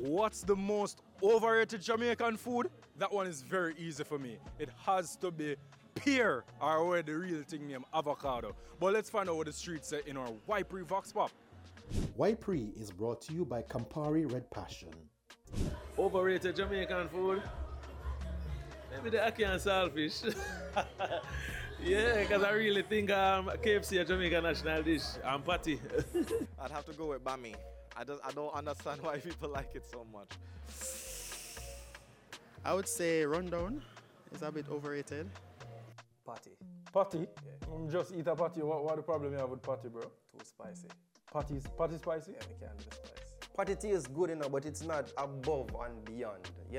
What's the most overrated Jamaican food? That one is very easy for me. It has to be pear, or where the real thing named avocado. But let's find out what the streets say in our Ypres Vox Pop. Ypres is brought to you by Campari Red Passion. Overrated Jamaican food? Maybe the ackee and saltfish. Yeah, because I really think KFC a Jamaican national dish. And patty. I'd have to go with bami. I don't understand why people like it so much. I would say rundown is a bit overrated. Patty. Patty? Just eat a patty. What the problem you have with patty, bro? Too spicy. Patty spicy? Yeah, we can't do the spice. Patty tea is good enough, but it's not above and beyond.